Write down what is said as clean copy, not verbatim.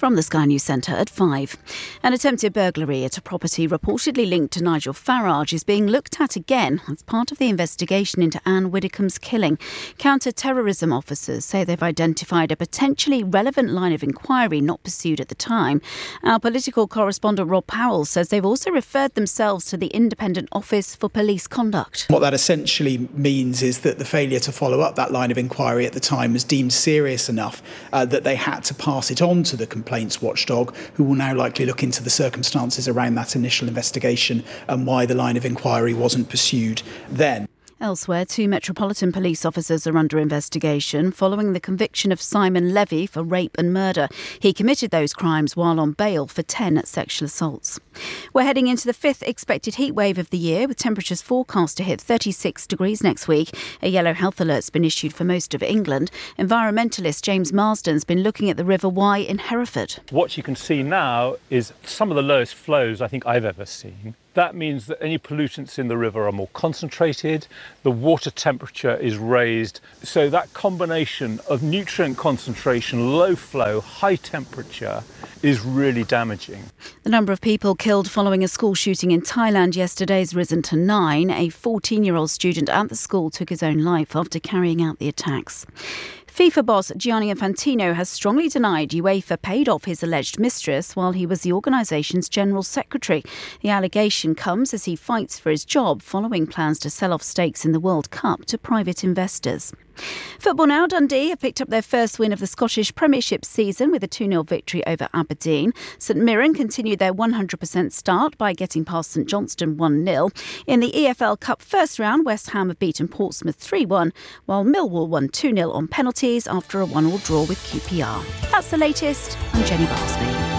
From the Sky News Centre at 5. An attempted burglary at a property reportedly linked to Nigel Farage is being looked at again as part of the investigation into Anne Widdecombe's killing. Counter-terrorism officers say they've identified a potentially relevant line of inquiry not pursued at the time. Our political correspondent Rob Powell says they've also referred themselves to the Independent Office for Police Conduct. What that essentially means is that the failure to follow up that line of inquiry at the time was deemed serious enough that they had to pass it on to the complaints watchdog, who will now likely look into the circumstances around that initial investigation and why the line of inquiry wasn't pursued then. Elsewhere, 2 Metropolitan Police officers are under investigation following the conviction of Simon Levy for rape and murder. He committed those crimes while on bail for 10 sexual assaults. We're heading into the 5th expected heat wave of the year, with temperatures forecast to hit 36 degrees next week. A yellow health alert's been issued for most of England. Environmentalist James Marsden's been looking at the River Wye in Hereford. What you can see now is some of the lowest flows I think I've ever seen. That means that any pollutants in the river are more concentrated, the water temperature is raised. So that combination of nutrient concentration, low flow, high temperature is really damaging. The number of people killed following a school shooting in Thailand yesterday has risen to 9. A 14-year-old student at the school took his own life after carrying out the attacks. FIFA boss Gianni Infantino has strongly denied UEFA paid off his alleged mistress while he was the organisation's general secretary. The allegation comes as he fights for his job following plans to sell off stakes in the World Cup to private investors. Football now. Dundee have picked up their first win of the Scottish Premiership season with a 2-0 victory over Aberdeen. St Mirren continued their 100% start by getting past St Johnstone 1-0. In the EFL Cup first round, West Ham have beaten Portsmouth 3-1, while Millwall won 2-0 on penalties after a 1-1 draw with QPR. That's the latest. I'm Jenny Barsby.